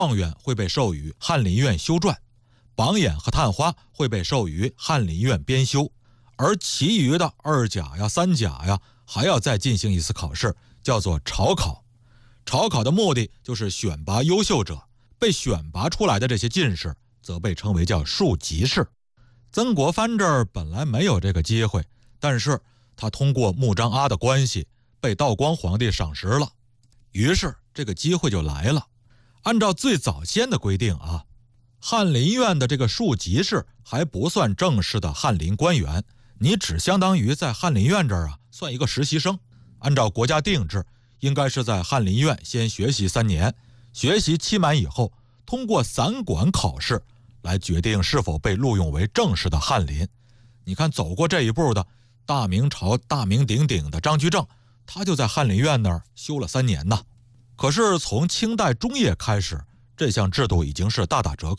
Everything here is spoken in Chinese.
状元会被授予翰林院修撰，榜眼和探花会被授予翰林院编修，而其余的二甲呀、三甲呀，还要再进行一次考试，叫做朝考。朝考的目的就是选拔优秀者，被选拔出来的这些进士则被称为叫庶吉士。曾国藩这儿本来没有这个机会，但是他通过穆彰阿的关系被道光皇帝赏识了，于是这个机会就来了。按照最早先的规定啊，翰林院的这个庶吉士还不算正式的翰林官员，你只相当于在翰林院这儿算一个实习生。按照国家定制，应该是在翰林院先学习3年，学习期满以后，通过散馆考试来决定是否被录用为正式的翰林。你看走过这一步的大明朝大名鼎鼎的张居正，他就在翰林院那儿修了3年呢。可是从清代中叶开始，这项制度已经是大打折扣。